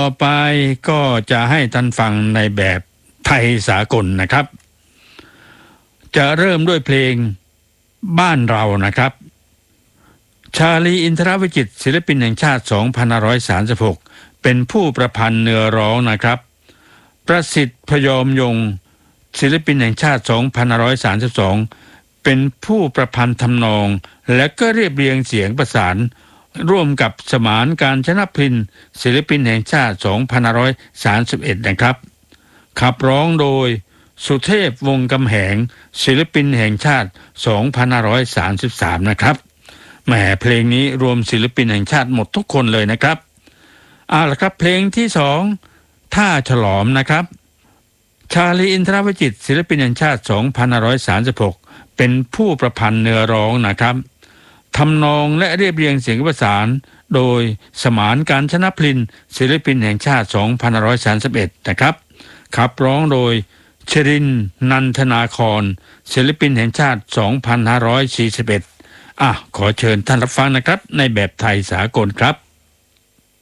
ไปก็จะให้ท่านฟังในแบบไทยสากลนะครับจะเริ่มด้วยเพลงบ้านเรานะครับชาลีอินทรวิจิตรศิลปินแห่งชาติ2536เป็นผู้ประพันธ์เนื้อร้องนะครับประสิทธิ์พยอมยงค์ศิลปินแห่งชาติ2532เป็นผู้ประพันธ์ทำนองและก็เรียบเรียงเสียงประสานร่วมกับสมานการชนพลินศิลปินแห่งชาติ2531นะครับขับร้องโดยสุเทพวงศ์กำแหงศิลปินแห่งชาติ2533นะครับแหมเพลงนี้รวมศิลปินแห่งชาติหมดทุกคนเลยนะครับเอาล่ะครับเพลงที่2ท่าฉลอมนะครับชาลีอินทรวิจิตรศิลปินแห่งชาติ2536เป็นผู้ประพันธ์เนื้อร้องนะครับทำนองและเรียบเรียงเสียงประสานโดยสมานการชนพลินศิลปินแห่งชาติ2531นะครับขับร้องโดยชรินทร์นันทนาครศิลปินแห่งชาติ2541ขอเชิญท่านรับฟังนะครับในแบบไทยสากลครับ